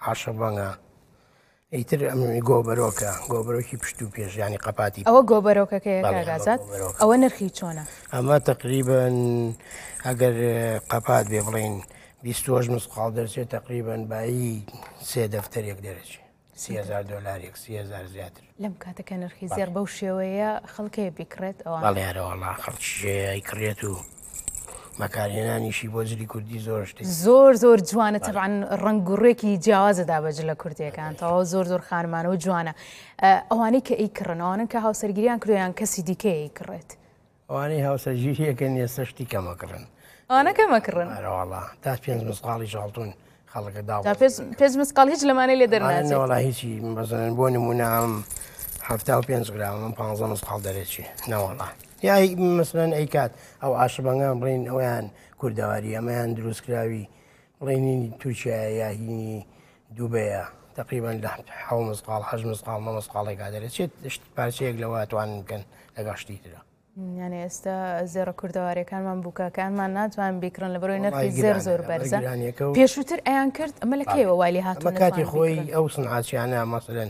عاشەبەنگە ئیتر گۆبەرۆکی پشت و پێش ینی قەپاتی ئەوە گۆبەرۆکەکەیە کاگازات ئەوە نرخی چۆنە؟ ئەمە تقریبن ئەگەر قەپات بێ بڵین 20 مسقال دەرچێت تقریبن بایی 3 دەفتەرێک دەرەچێت 30,000 دلارێک 30,000 زیاتر لەم کاتەکە نرخی زێر بەو شێوەیە خەڵکەیە بیکڕێت ئەوە بەڵێرەوەڵا خەڵکیشەیە کڕێت و مەکارهێنانیشی بۆ زلی کوردی زۆر شتی زۆر جوانە تەبعاً ڕنگ و ڕێکی جیاوازەدا بەجە لە کوردیەکان تەواو زۆر خانمانەوە جوانە ئەوانەی کە ئەیکڕن ئەوانن کە هاوسەرگیریان کردیان کەسی دیکەی ئەیکڕێت ئەوانەی هاوسەرگیریەکەن ئێستا شتی کەمەکڕن ئەوانە کەمەکڕن ئەرەوەڵا تا 5 مسقاڵی شاڵتون خەڵکە دا پێ مسقال هیچ لەمانەی لێ دەرناوەڵا هیچی بەزەن بۆ نمونە ئەم 75 گرام من 15 مسقال دەرێکی نەوەڵا یای مەسەلەن ئەیکات ئەو عاشەبەنگان بڵین ئەویان کوردەواری ئەمەیان دروستکراوی بڵێنی تورکیایە یا هینی دووبەیە تقریبان لە 7 مسقال 8 مسقال 9 مسقالێکا دەرێت پارچەیەک لەوە توانن بکەن لەگەشتی ترە یعنی ئێستا زێرە کوردەوارەکانمان بووکەکانمان ناتوان بیکڕن لە بەرۆی نرخی زۆر بەرزە پێشووتر ئەیان کرد ئەمە لە کێوە والی هاتووە کاتی خۆی ئەو سنعاتیانە مەسەلەن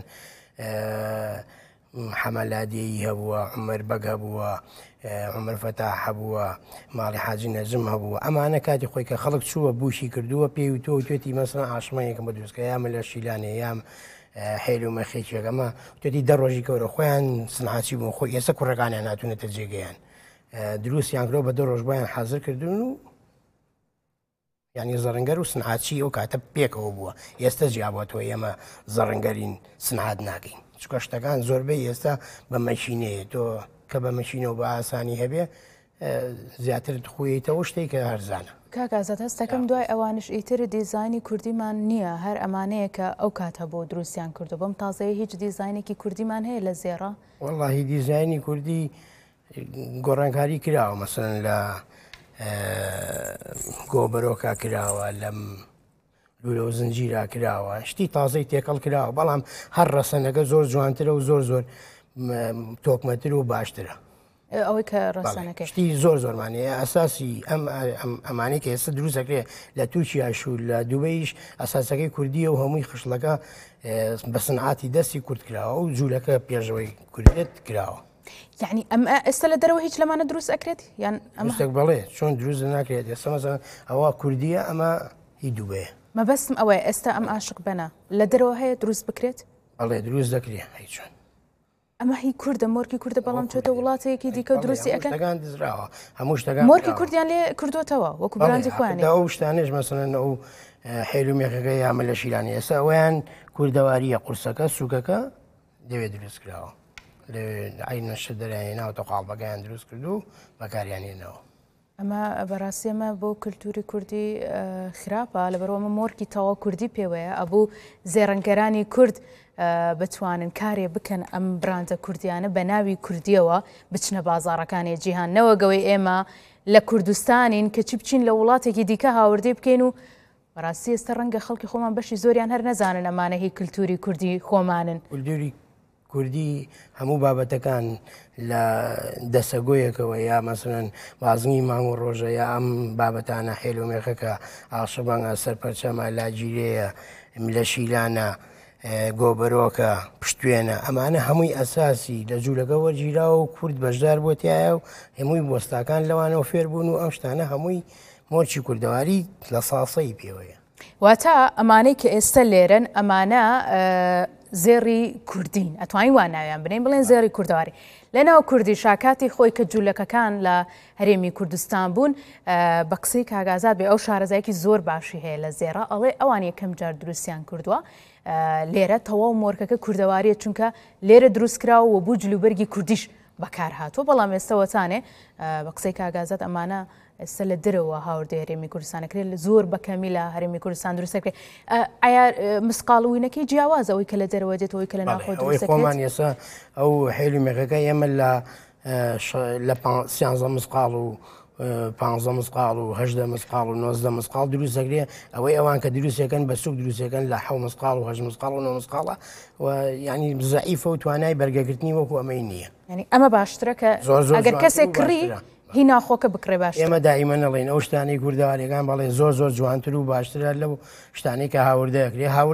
حەمەلادێی هەبووە عومەر بەگ هەبووە عومەر فەتاح هەبووە ماڵی حاجی نەجم هەبووە ئەمانە کاتی خۆی کە خەڵک چووە بوشی کردووە پێی و تۆ توێتی مەسەلەن عاشمەیەکم بە دروستکە یامە لە شیلانێ یام حێل و مەخێکێکەمە توێتی 10 ڕۆژی کەورە خۆیان سنعاتی بوون خۆی ئێستا کوڕەکانیان ناتوونێتە جێگەیان دروستیان کرۆ بە 2 ڕۆژ بۆیان حازر کردن و ینی زەڕەنگەر و سنعاتی ئەو کاتە پێکەوە بووە ئێستا جیابەتەوە ئێمە زەڕەنگەرین سنعات ناکەین چکە شتەکان زۆربەی ئێستا بە مەشینەیە تۆ کە بە مەشینەوە بە ئاسانی هەبێ زیاتر خوێیتەوە شتێک کە هەرزانە کاکازات هەستەکەم دوای ئەوانش ئیتر دیزانی کوردیمان نییە هەر ئەمانەیە کە ئەو کاتە بۆ دروستیان کردو بەم تازەیە هیچ دیزایینێکی کوردیمان هەیە لە زێڕە وەڵڵاهی دیزایانی کوردی گۆڕانکاری کراوە مەسەن لە گۆبەرۆکا کراوە لەم لولە و زنجیرا کراوە شتی تازەی تێکەڵ کراوە بەڵام هەر ڕەسەنەکە زۆر جوانترە و زۆر تۆکمەتر و باشترە ئەوەی کە ڕەسەنەکە شتی زۆرمانەیە ئەساسی ئەمانی کە ئێستا دروست دەکرێت لە تورکیاش و لە دووبەیش ئەساسەکەی کوردیە و هەمووی خشلەکە بە سنعاتی دەستی کورد کراوە و جوولەکە پێشەوەی کوردێت کراوە یعنی ئەم ئێستا لە دەرەوە هیچ لەمانە دروست ئەکرێت یان ئەمەستێک بڵێ چۆن دروست ناکرێت ئێستا مەسەڵەن ئەوە کوردیە ئەمە هی دووبەیە مەبەستم ئەوەیە ئێستا ئەم عاشق بەنە لە دەرەوە هەیە دروست بکرێت بەڵێ دروست دەکرێت هیچ چۆن ئەمە هی کووردە مۆرکی کووردە بەڵام چۆتە وڵاتەیەکی دیکە و دروستی ئەەکەن دزراوە هەموو شتەکان مۆرکی کوردیان لێ کردوتەوە وەکو بەرانجی خوانێ ئەو شتانش مەسەلەن ئەو حێل و مێخەکە یامە لە شیلانی ئێستا ئەویان کوردەواریە قورسەکە سووکەکە دەوێت دروست کراوە لە عینەشە دەرایە ناوتە قاڵبەکەیان دروست کرد و بەکاریانێنەوە ئەمە بەڕاستی ئەمە بۆ کللتوری کوردی خراپە لەبەرەوەمە مۆرکی تەوا کوردی پێوەیە ئەبوو زێڕەنگەرانی کورد بتوانن کارێ بکەن ئەم براندە کوردیانە بە ناوی کوردیەوە بچنە بازاڕەکانی جیهانەوە گەوەی ئێمە لە کوردستانین کە چی بچین لە وڵاتێکی دیکە هاوردێ بکەین و بەڕاستی ئێستا ڕەنگە خەڵکی خۆمان بەشی زۆریان هەر نەزانن ئەمانە هی کللتوری کوردی خۆمانن کوردی هەموو بابەتەکان لە دەسەگۆیەکەوە یا مەسەلەن بازنی مانگ و ڕۆژە یا ئەم بابەتانە حێل و مێخەکە عاشەبەنگە سەرپەرچەمە لاگیرەیە لە شیلانە گۆبەرۆکە پشتوێنە ئەمانە هەمووی ئەساسی لە جوولەکە وەرگیراوە و کورد بەشدار بۆ تایە و هەمووی بۆستاکان لەوانەوە فێربوون و ئەم شتانە هەمووی مۆرچی کوردەواری لە ساسەی پێوەیە واتە ئەمانەی کە ئێستا لێرن ئەمانە زێڕی کوردین ئەتوانین وان ناویان بنین بڵێن زێڕی کوردەواری لەناو کوردی شاکاتی خۆی کە جوولەکەکان لە هەرێمی کوردستان بوون بە قسەی کاگازات بێ ئەو شارەزایەکی زۆر باشی هەیە لە زێڕە ئەڵێ ئەوان یەکەم جار دروستیان کردووە لێرە تەواو مۆرکەکە کوردەواریە چونکە لێرە دروستکراوە و بوو جلوبەرگی کوردیش بەکار هاتووە بەڵام ئێستا وەتانێ بە قسەی کاگازات ئەمانە ئێستا لە درەوە هاوردە هەرێمی کوردستانەکرێت زۆر بەکەمی لە هەرێمی کوردستان دروستەکرێت ئایا مسقاڵوینەکەی جیاوازە ئەوەی کە لە دەرەوە دێتەوەی کە لە ناخۆ خۆمان ێستا ئەو حێل و مێخەکە ئێمە لە 13 مسقاڵ و 15 مسقاڵ و 18 مسقاڵ و 19 مسقاڵ دروست دەکرێت ئەوەی ئەوان کە دروستەکەن بە سوک دروستەکەن لە 7 مسقاڵ و 8 مسقاڵ و 9 مسقاڵە و ینی زەعیفە و توانای بەرگەگرتنی وەکو ئەمەی نییە ینی ئەمە باشترە کە ئەگەر کەسێک کڕی هی ناخۆکە بکڕێ باش ئێمە دائیمە نەڵێن ئەو شتانەی کوردەوارەکان بەڵێ زۆر جوانتر و باشترە لەو شتانەی کە هاوردەکرێ